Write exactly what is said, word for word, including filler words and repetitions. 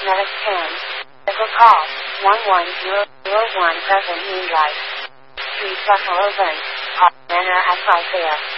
Medic ten. Vehicle call. one one zero zero one present Moonlight. Street Buffalo Bank. Manor at Isaiah.